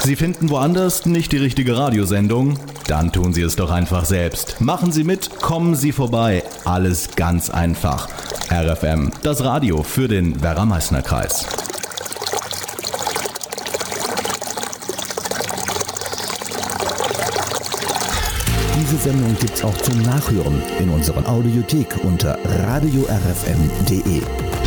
Sie finden woanders nicht die richtige Radiosendung? Dann tun Sie es doch einfach selbst. Machen Sie mit, kommen Sie vorbei. Alles ganz einfach. RFM, das Radio für den Werra-Meißner-Kreis. Diese Sendung gibt's auch zum Nachhören in unserer Audiothek unter radiorfm.de.